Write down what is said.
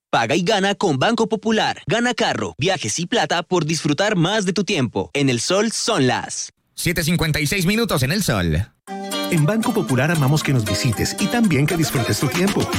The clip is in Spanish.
Paga y gana con Banco Popular. Gana carro, viajes y plata por disfrutar más de tu tiempo. En el Sol son las 7:56 en el Sol. En Banco Popular amamos que nos visites y también que disfrutes tu tiempo.